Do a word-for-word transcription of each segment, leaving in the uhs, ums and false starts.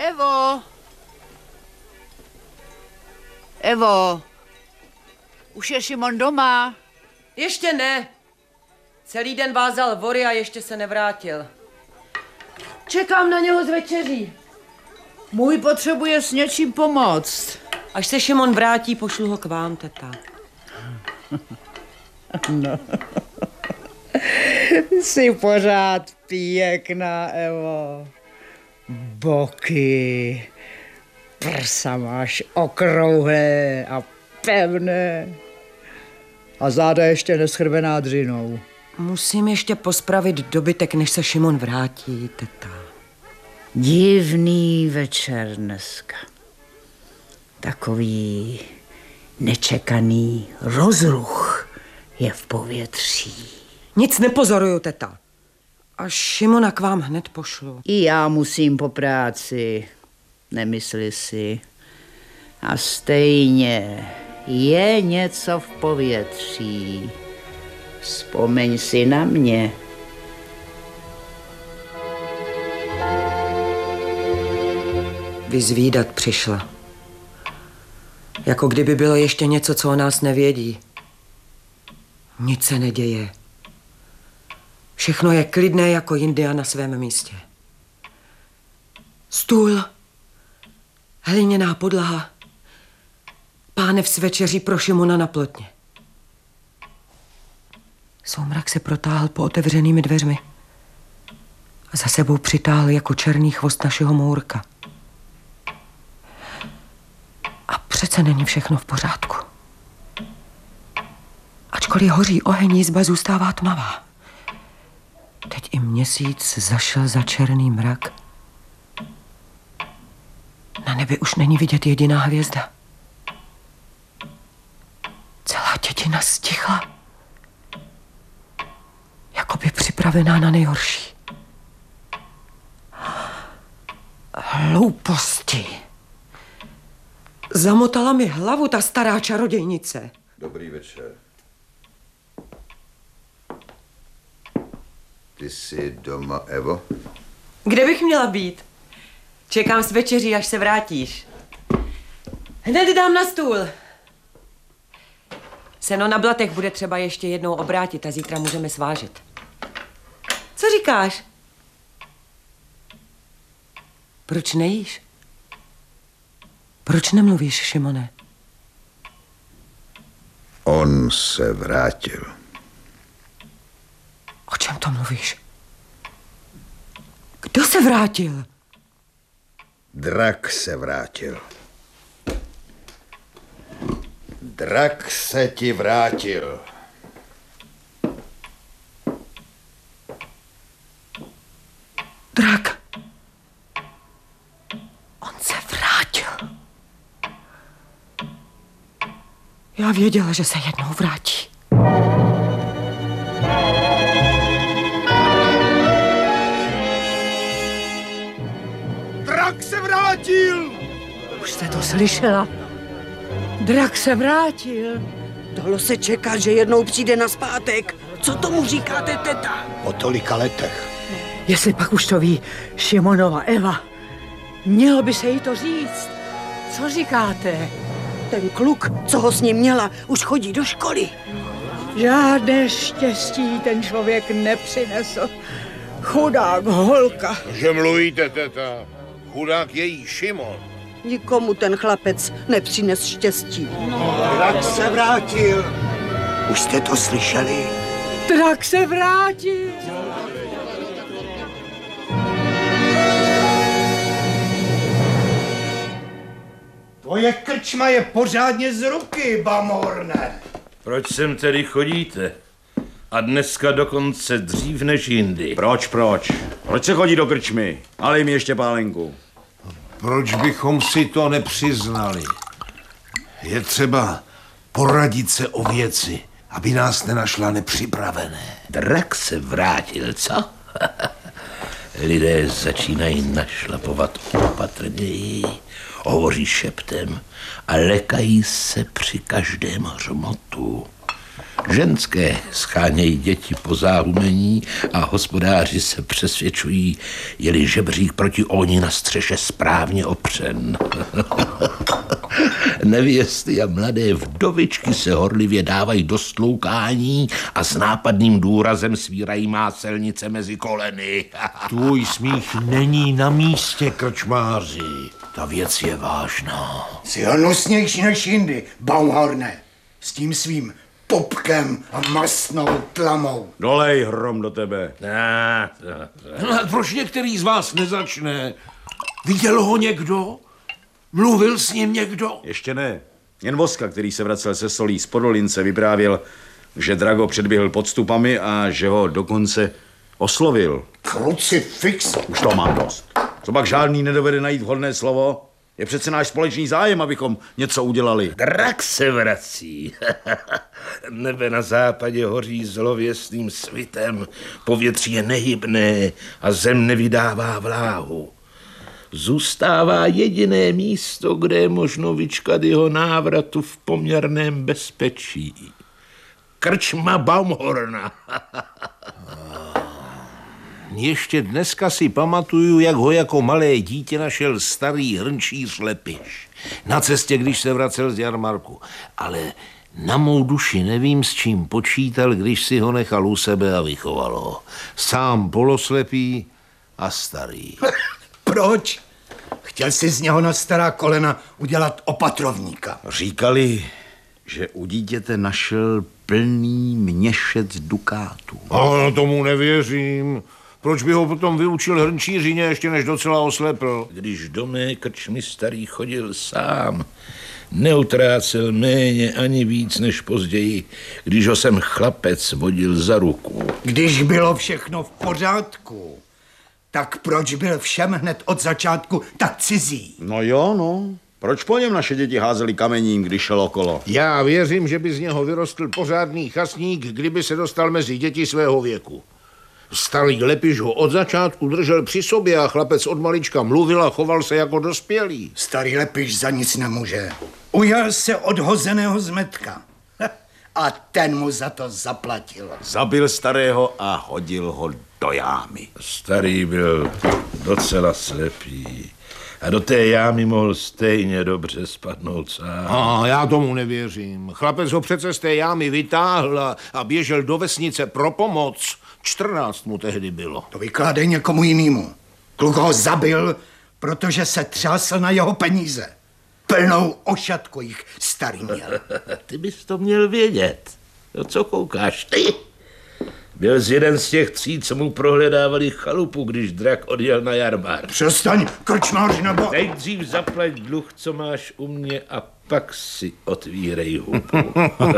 Evo! Evo! Už je Šimon doma? Ještě ne. Celý den vázal vory a ještě se nevrátil. Čekám na něho z večeří. Můj potřebuje s něčím pomoct. Až se Šimon vrátí, pošlu ho k vám, teta. No. Jsi pořád pěkná, Evo. Boky, prsa máš okrouhlé a pevné. A záda ještě neschrbená dřinou. Musím ještě pospravit dobytek, než se Šimon vrátí, teta. Divný večer dneska. Takový nečekaný rozruch je v povětří. Nic nepozoruju, teta. A Šimona k vám hned pošlu. I já musím po práci, nemysli si. A stejně je něco v povětří. Vzpomeň si na mě. Vyzvídat přišla. Jako kdyby bylo ještě něco, co o nás nevědí. Nic se neděje. Všechno je klidné jako jindy a na svém místě. Stůl, hliněná podlaha, pánev s večeří pro Šimona na plotně. Soumrak se protáhl po otevřenými dveřmi a za sebou přitáhl jako černý chvost našeho mourka. A přece není všechno v pořádku. Ačkoliv hoří oheň, jizba zůstává tmavá. Teď i měsíc zašel za černý mrak. Na nebi už není vidět jediná hvězda. Celá dětina stichla. Jakoby připravená na nejhorší. Hlouposti. Zamotala mi hlavu ta stará čarodějnice. Dobrý večer. Ty jsi doma, Evo? Kde bych měla být? Čekám s večeří, až se vrátíš. Hned dám na stůl. Seno na blatech bude třeba ještě jednou obrátit a zítra můžeme svážet. Co říkáš? Proč nejíš? Proč nemluvíš, Šimone? On se vrátil. O čem to mluvíš? Kdo se vrátil? Drak se vrátil. Drak se ti vrátil. Drak. On se vrátil. Já věděla, že se jednou vrátí. Drak se vrátil! Už jste to slyšela? Drak se vrátil. Dalo se čekat, že jednou přijde nazpátek. Co tomu říkáte, teta? Po tolika letech. Jestli pak už to ví Šimonova Eva, mělo by se jí to říct. Co říkáte? Ten kluk, co ho s ním měla, už chodí do školy. Žádné štěstí ten člověk nepřinesl. Chudák holka. Že mluvíte, teta? Chudák její Šimon. Nikomu ten chlapec nepřines štěstí. Drak se vrátil. Už jste to slyšeli? Drak se vrátil. Tvoje krčma je pořádně z ruky, Bamorne. Proč sem tedy chodíte? A dneska dokonce dřív než jindy. Proč, proč? Proč se chodí do krčmy? Ale jim ještě pálenku. Proč bychom si to nepřiznali? Je třeba poradit se o věci, aby nás nenašla nepřipravené. Drak se vrátil, co? Lidé začínají našlapovat opatrněji, hovoří šeptem a lekají se při každém hřmotu. Ženské schánějí děti po záhumení a hospodáři se přesvědčují, je-li žebřík proti ohni na střeše správně opřen. Nevěsty a mladé vdovičky se horlivě dávají do stloukání a s nápadným důrazem svírají máselnice mezi koleny. Tvůj smích není na místě, krčmáři. Ta věc je vážná. Jsi hnusnější než jindy, Baumhorne. S tím svým popkem a mastnou tlamou. Dolej hrom do tebe. Ah, to, to. No a proč některý z vás nezačne? Viděl ho někdo? Mluvil s ním někdo? Ještě ne. Jen Voska, který se vracel se solí z Podolince, vyprávěl, že Drago předběhl podstupami a že ho dokonce oslovil. Krucifix? Už toho mám dost. Co pak žádný nedovede najít vhodné slovo? Je přece náš společný zájem, abychom něco udělali. Drak se vrací. Nebe na západě hoří zlověstným svitem, povětří je nehybné a zem nevydává vláhu. Zůstává jediné místo, kde je možno vyčkat jeho návratu v poměrném bezpečí. Krčma Baumhorna. Ještě dneska si pamatuju, jak ho jako malé dítě našel starý hrnčíř Lepiš. Na cestě, když se vracel z jarmarku. Ale na mou duši nevím, s čím počítal, když si ho nechal u sebe a vychovalo. Sám poloslepý a starý. Proč? Chtěl si z něho na stará kolena udělat opatrovníka. Říkali, že u dítěte našel plný měšec dukátů. No, tomu nevěřím. Proč by ho potom vyučil hrnčířině, ještě než docela oslepl? Když do mé krčmy starý chodil sám, neutrácel méně ani víc než později, když ho sem chlapec vodil za ruku. Když bylo všechno v pořádku, tak proč byl všem hned od začátku tak cizí? No jo, no. Proč po něm naše děti házeli kamením, když šel okolo? Já věřím, že by z něho vyrostl pořádný chasník, kdyby se dostal mezi děti svého věku. Starý Lepiš ho od začátku držel při sobě a chlapec od malička mluvil a choval se jako dospělý. Starý Lepiš za nic nemůže. Ujal se odhozeného zmetka. A ten mu za to zaplatil. Zabil starého a hodil ho do jámy. Starý byl docela slepý a do té jámy mohl stejně dobře spadnout sám. A já tomu nevěřím. Chlapec ho přece z té jámy vytáhl a, a běžel do vesnice pro pomoc. Čtrnáct mu tehdy bylo. To vykládej někomu jinému. Kluk ho zabil, protože se třásl na jeho peníze. Plnou ošatku jich starý měl. Ty bys to měl vědět. No co koukáš ty? Byl z jeden z těch tří, co mu prohledávali chalupu, když drak odjel na jarmár. Přestaň, krčmáři, nebo... Nejdřív zaplať dluh, co máš u mě, a pak si otvírej hubu.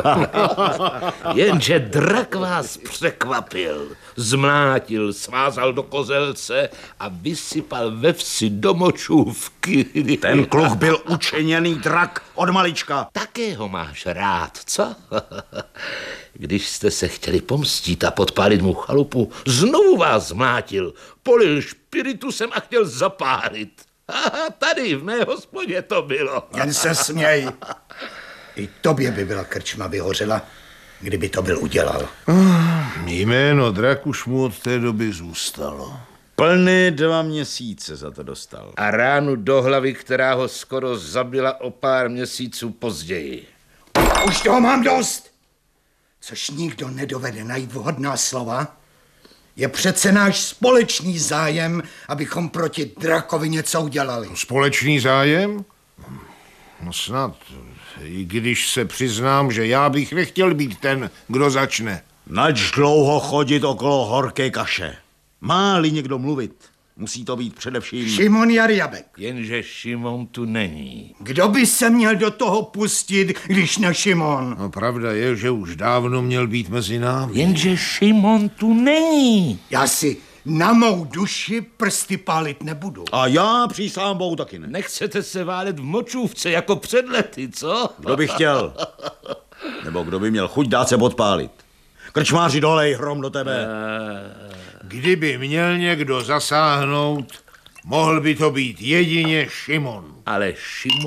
Jenže drak vás překvapil. Zmlátil, svázal do kozelce a vysypal ve vsi do močůvky. Ten kluk byl učeněný drak od malička. Také ho máš rád, co? Když jste se chtěli pomstít a podpálit mu chalupu, znovu vás zmlátil, polil špiritusem a chtěl zapálit. Aha, tady v mé hospodě to bylo. Jen se směj. I tobě by byla krčma vyhořela, kdyby to byl udělal. Jméno drak už mu od té doby zůstalo. Plné dva měsíce za to dostal. A ránu do hlavy, která ho skoro zabila o pár měsíců později. Už toho mám dost. Což nikdo nedovede najít vhodná slova, je přece náš společný zájem, abychom proti drakovi něco udělali. Společný zájem? No snad, i když se přiznám, že já bych nechtěl být ten, kdo začne. Nač dlouho chodit okolo horké kaše. Má-li někdo mluvit, musí to být především... Šimon Jarjabek. Jenže Šimon tu není. Kdo by se měl do toho pustit, když ne Šimon? No pravda je, že už dávno měl být mezi námi. Jenže Šimon tu není. Já si na mou duši prsty pálit nebudu. A já přísám Bohu taky ne. Nechcete se válet v močůvce jako před lety, co? Kdo by chtěl? Nebo kdo by měl chuť dát se podpálit? Krčmáři, dolej hrom do tebe. Kdyby měl někdo zasáhnout, mohl by to být jedině Šimon. Ale Šimon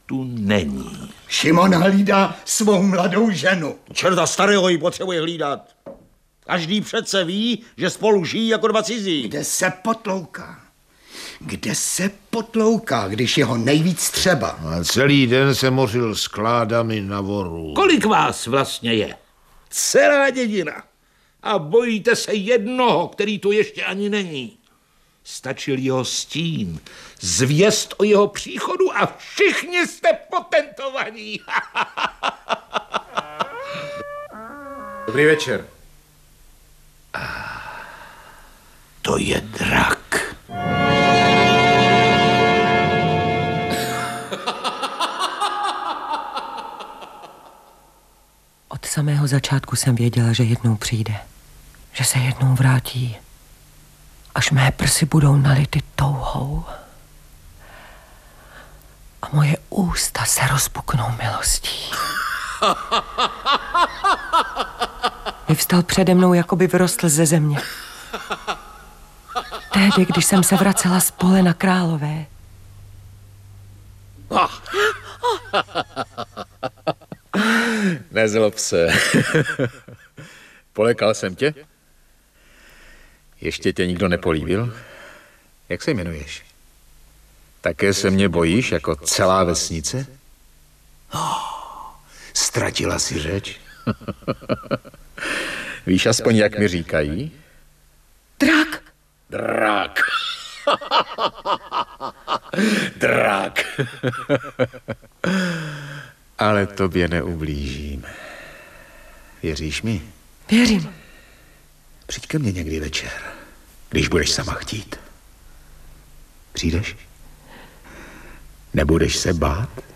tu není. Šimon hlídá svou mladou ženu. Čerta starého ji potřebuje hlídat. Každý přece ví, že spolu žijí jako dva cizí. Kde se potlouká? Kde se potlouká, když jeho nejvíc třeba? A celý den se mořil s kládami na voru. Kolik vás vlastně je? Celá dědina. A bojíte se jednoho, který tu ještě ani není. Stačil jeho stín, zvěst o jeho příchodu a všichni jste potentovaní. Dobrý večer. To je drak. Od samého začátku jsem věděla, že jednou přijde. Že se jednou vrátí. Až mé prsy budou nality touhou. A moje ústa se rozpuknou milostí. Vyvstal přede mnou, jako by vyrostl ze země. Tehdy, když jsem se vracela z pole na Králové. Nezlob se. Polekal jsem tě? Ještě tě nikdo nepolíbil? Jak se jmenuješ? Také se mě bojíš jako celá vesnice? Ztratila si řeč? Víš aspoň, jak mi říkají? Drak! Drak. Drak. Ale tobě neublížím. Věříš mi? Věřím. Přijď ke mně někdy večer, když budeš sama chtít. Přijdeš? Nebudeš se bát?